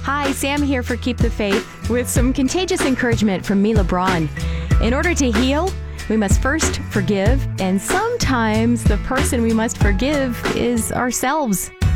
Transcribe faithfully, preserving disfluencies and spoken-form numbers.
Hi, Sam here for Keep the Faith with some contagious encouragement from Mila Braun. In order to heal, we must first forgive, and sometimes the person we must forgive is ourselves.